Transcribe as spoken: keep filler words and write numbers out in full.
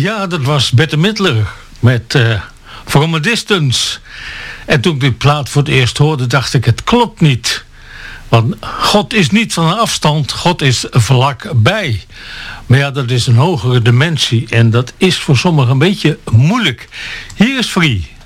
Ja, dat was Bette Midler met uh, From a Distance. En toen ik die plaat voor het eerst hoorde, dacht ik, het klopt niet. Want God is niet van een afstand, God is vlakbij. Maar ja, dat is een hogere dimensie en dat is voor sommigen een beetje moeilijk. Hier is Free.